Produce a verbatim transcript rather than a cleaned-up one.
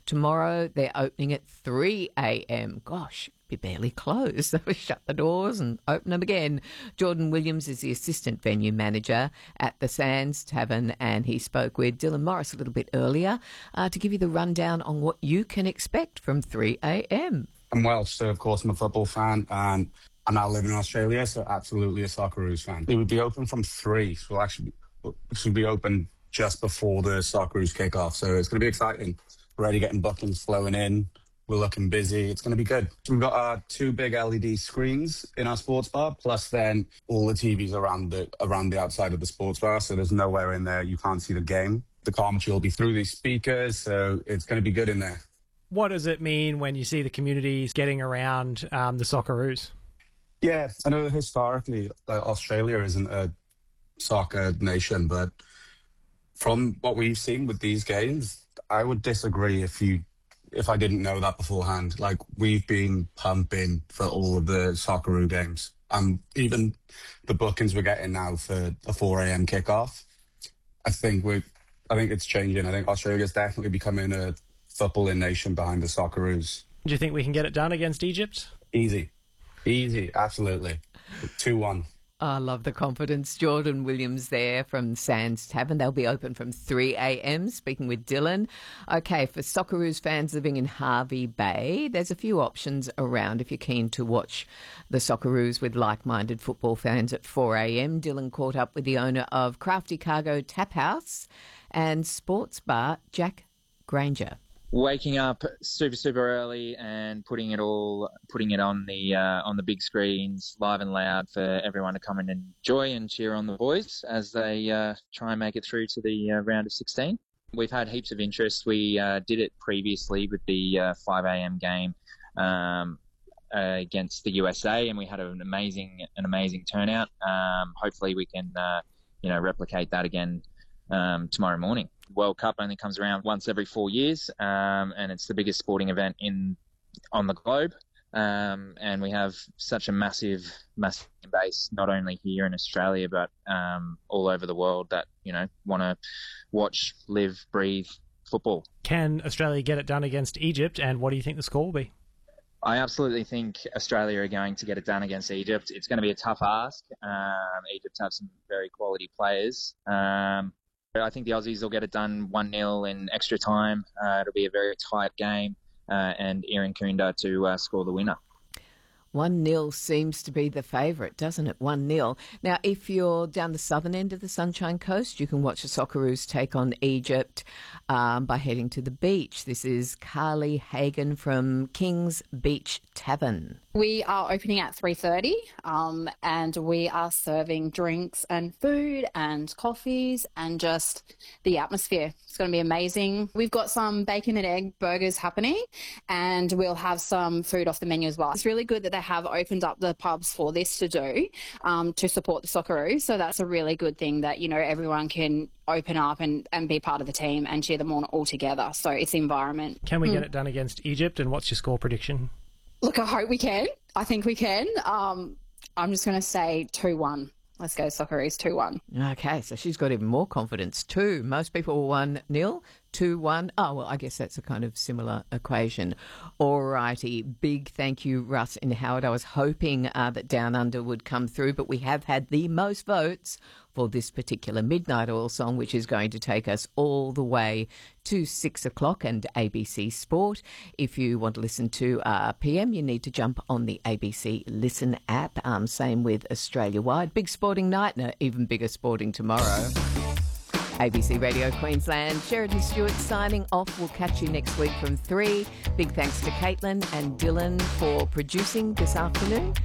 Tomorrow they're opening at three a.m. Gosh, be barely closed. So we shut the doors and open them again. Jordan Williams is the assistant venue manager at the Sands Tavern, and he spoke with Dylan Morris a little bit earlier uh, to give you the rundown on what you can expect from three a.m. I'm Welsh, so of course I'm a football fan, and I now live in Australia, so absolutely a Socceroos fan. It would be open from three, so we'll actually it should be open just before the Socceroos kick off. So it's going to be exciting. We're already getting bookings flowing in. We're looking busy. It's going to be good. We've got our two big L E D screens in our sports bar, plus then all the T Vs around the around the outside of the sports bar. So there's nowhere in there you can't see the game. The commentary will be through these speakers, so it's going to be good in there. What does it mean when you see the communities getting around um, the Socceroos? Yeah, I know historically uh, Australia isn't a soccer nation, but from what we've seen with these games, I would disagree if you if I didn't know that beforehand. Like, we've been pumping for all of the Socceroo games. Um, even the bookings we're getting now for a four a.m. kickoff, I think we I think it's changing. I think Australia's definitely becoming a footballing nation behind the Socceroos. Do you think we can get it done against Egypt? Easy. Easy, absolutely. two one. I love the confidence. Jordan Williams there from Sands Tavern. They'll be open from three a.m, speaking with Dylan. Okay, for Socceroos fans living in Hervey Bay, there's a few options around if you're keen to watch the Socceroos with like-minded football fans at four a.m. Dylan caught up with the owner of Crafty Cargo Tap House and Sports Bar, Jack Granger. Waking up super super early and putting it all putting it on the uh, on the big screens, live and loud, for everyone to come and enjoy and cheer on the boys as they uh, try and make it through to the uh, round of sixteen. We've had heaps of interest. We uh, did it previously with the uh, five a.m. game um, uh, against the U S A, and we had an amazing an amazing turnout. Um, hopefully, we can uh, you know replicate that again um, tomorrow morning. World Cup only comes around once every four years, um, and it's the biggest sporting event in on the globe. Um, and we have such a massive, massive base, not only here in Australia, but um, all over the world that, you know, want to watch, live, breathe football. Can Australia get it done against Egypt, and what do you think the score will be? I absolutely think Australia are going to get it done against Egypt. It's going to be a tough ask. Um, Egypt have some very quality players. Um, I think the Aussies will get it done one nil in extra time. Uh, it'll be a very tight game, uh, and Aaron Kunda to uh, score the winner. one nil seems to be the favourite, doesn't it? one nil. Now, if you're down the southern end of the Sunshine Coast, you can watch the Socceroos take on Egypt um, by heading to the beach. This is Carly Hagan from King's Beach Tavern. We are opening at three thirty, um, and we are serving drinks and food and coffees and just the atmosphere. It's going to be amazing. We've got some bacon and egg burgers happening, and we'll have some food off the menu as well. It's really good that they have opened up the pubs for this to do, um, to support the Socceroos. So that's a really good thing that, you know, everyone can open up and, and be part of the team and cheer them on all together. So it's the environment. Can we mm. get it done against Egypt, and what's your score prediction? Look, I hope we can. I think we can. Um, I'm just going to say two one. Let's go Socceroos, two one. Okay, so she's got even more confidence too. Most people were one nil, two one. Oh, well, I guess that's a kind of similar equation. All righty. Big thank you, Russ and Howard. I was hoping uh, that Down Under would come through, but we have had the most votes for this particular Midnight Oil song, which is going to take us all the way to six o'clock and A B C Sport. If you want to listen to uh, P M, you need to jump on the A B C Listen app. Um, same with Australia-wide. Big sporting night and an even bigger sporting tomorrow. A B C Radio Queensland, Sheridan Stewart signing off. We'll catch you next week from three. Big thanks to Caitlin and Dylan for producing this afternoon.